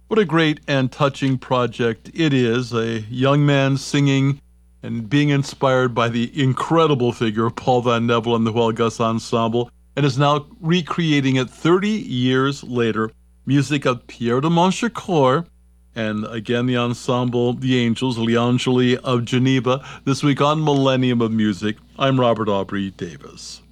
What a great and touching project it is. A young man singing and being inspired by the incredible figure of Paul Van Neville and the Huelgas Ensemble, and is now recreating it 30 years later. Music of Pierre de Monchecourt, and again the ensemble, the Angels, Gli Angeli of Geneva, this week on Millennium of Music. I'm Robert Aubrey Davis.